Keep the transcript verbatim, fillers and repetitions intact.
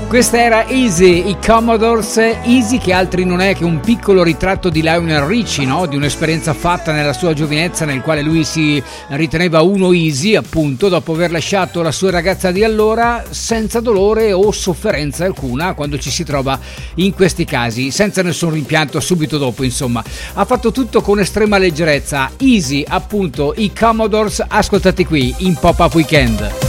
Questa era Easy, i Commodores. Easy che altri non è che un piccolo ritratto di Lionel Richie, no? Di un'esperienza fatta nella sua giovinezza, nel quale lui si riteneva uno easy, appunto, dopo aver lasciato la sua ragazza di allora senza dolore o sofferenza alcuna, quando ci si trova in questi casi, senza nessun rimpianto subito dopo, insomma. Ha fatto tutto con estrema leggerezza. Easy, appunto, i Commodores, ascoltati qui in Pop-Up Weekend.